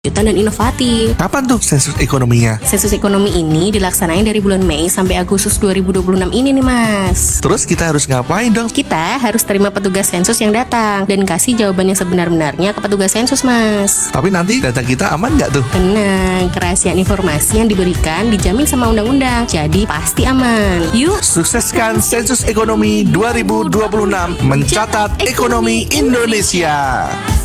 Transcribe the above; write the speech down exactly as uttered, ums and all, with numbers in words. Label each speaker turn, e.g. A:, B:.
A: dan inovatif.
B: Kapan tuh sensus ekonominya?
A: Sensus ekonomi ini dilaksanain dari bulan Mei sampai Agustus dua ribu dua puluh enam ini nih Mas.
B: Terus kita harus ngapain dong?
A: Kita harus terima petugas sensus yang datang dan kasih jawaban yang sebenar-benarnya ke petugas sensus Mas.
B: Tapi nanti data kita aman nggak tuh?
A: Tenang, kerahasiaan informasi yang diberikan dijamin sama undang-undang, jadi pasti aman. Yuk,
B: sukseskan sensus ekonomi dua ribu dua puluh enam, mencatat ekonomi Indonesia.